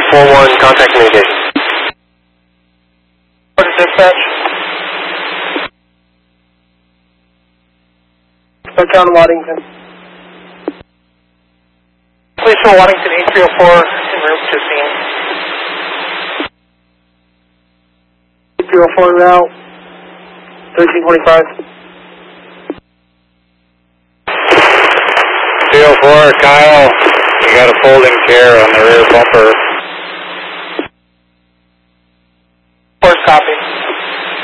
4-1, contact communication. What is dispatch? John Waddington. Police for Waddington 8304 en route to scene. 8304 route 1325. 304, Kyle, you got a folding chair on the rear bumper. First copy.